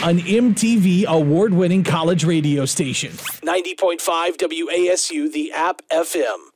an MTV award-winning college radio station. 90.5 WASU, the App FM.